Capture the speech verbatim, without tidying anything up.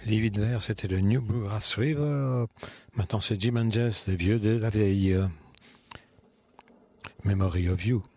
Livid Vert, c'était le New Bluegrass River. Maintenant, c'est Jim and Jess, les vieux de la vieille. Memory of You.